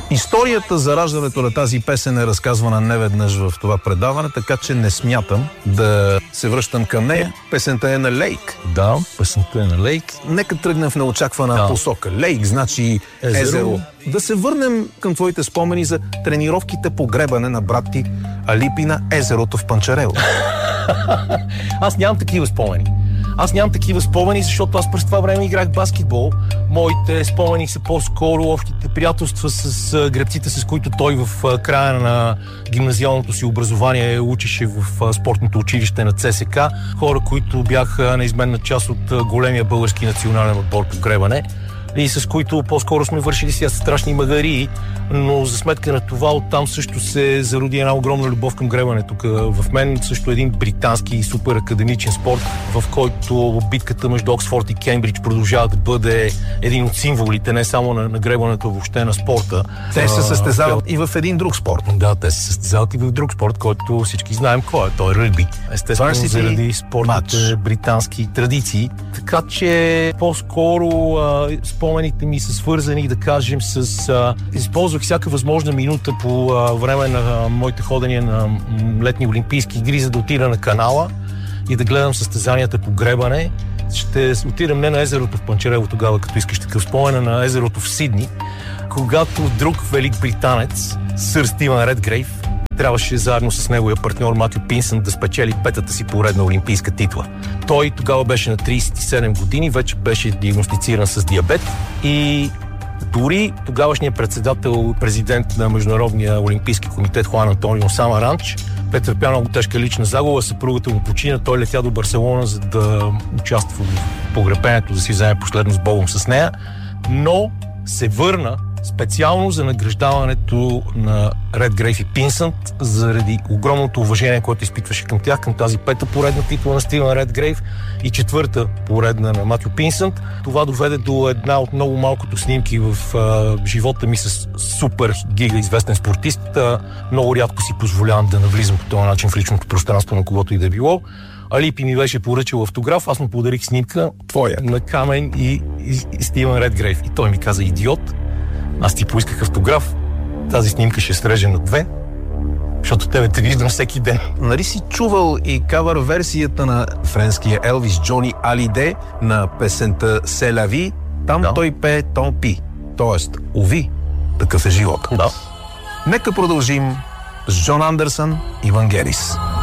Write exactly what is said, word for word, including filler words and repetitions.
Историята за раждането на тази песен е разказвана неведнъж в това предаване, така че не смятам да се връщам към нея. Песента е на Лейк. Да, песента е на Лейк. Нека тръгнем в неочаквана да. посока. Лейк значи езеро. езеро. Да се върнем към твоите спомени за тренировките по гребане на брат ти Алипи на езерото в Панчарево. Аз нямам такива спомени. Аз нямам такива спомени, защото аз през това време играх баскетбол. Моите спомени са по-скоро общите приятелства с гребците, с които той в края на гимназиалното си образование учеше в спортното училище на ЦСК. Хора, които бяха неизменна част от големия български национален отбор по гребане и с които по-скоро сме вършили сега страшни магарии, но за сметка на това оттам също се зароди една огромна любов към гребането. В мен също един британски супер академичен спорт, в който битката между Оксфорд и Кембридж продължава да бъде един от символите, не само на, на гребането, а въобще на спорта. Те се състезават а, и в един друг спорт. Да, те се състезават и в друг спорт, който всички знаем кой е. Той е ръгби. Естествено, заради спортните британски традиции. Така че по-скоро а, спомените ми са свързани, да кажем, с... А, използвах всяка възможна минута по а, време на а, моите ходения на м, летни олимпийски игри, за да отида на канала и да гледам състезанията по гребане. Ще отидем не на езерото в Панчарево тогава, като искаш такъв спомен, а на езерото в Сидни, когато друг велик британец, сър Стивън Редгрейв, трябваше заедно с неговия партньор Матю Пинсън да спечели петата си поредна олимпийска титла. Той тогава беше на трийсет и седем години, вече беше диагностициран с диабет и дори тогавашният председател, президент на Международния олимпийски комитет Хуан Антонио Самаранч претърпя много тежка лична загуба, съпругата му почина, той летя до Барселона, за да участва в погребението, да си вземе последно с Богом с нея, но се върна специално за награждаването на Редгрейв и Пинсънт заради огромното уважение, което изпитваше към тях, към тази пета поредна титла на Стивън Редгрейв и четвърта поредна на Матю Пинсънт. Това доведе до една от много малкото снимки в а, живота ми с супер гига известен спортист. А, много рядко си позволявам да навлизам по този начин в личното пространство на когото и да било. Алипи ми беше поръчал автограф, аз му подарих снимка твоя на Камен и, и, и Стивън Редгрейв. И той ми каза: идиот, аз ти поисках автограф, тази снимка ще среже на две, защото тебе те виждам всеки ден. Нали си чувал и кавър версията на френския Елвис Джони Алиде на песента «Се ла ви», там да. Той пее «Тон пи», т.е. «Уви, такъв е живот». Да. Нека продължим с Джон Андерсън и Вангелис.